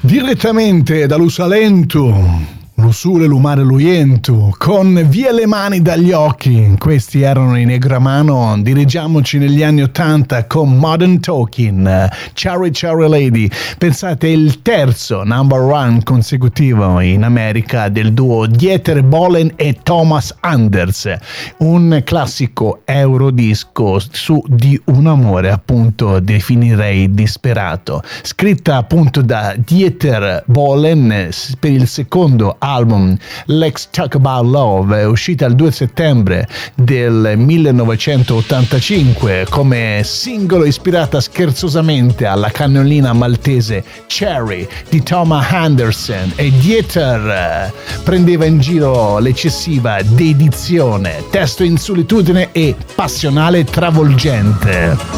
Direttamente dall'Usalento, l'usure, l'umare, l'uientu, con Via le mani dagli occhi. Questi erano i Negramano. Dirigiamoci negli anni '80 con Modern Talking, Cherry Cherry Lady. Pensate, il terzo number one consecutivo in America del duo Dieter Bohlen e Thomas Anders, un classico eurodisco su di un amore appunto definirei disperato, scritta appunto da Dieter Bohlen per il secondo album Let's Talk About Love, uscita il 2 settembre del 1985 come singolo ispirata scherzosamente alla cannellina maltese Cherry di Thomas Anderson, e Dieter prendeva in giro l'eccessiva dedizione, testo in solitudine e passionale travolgente.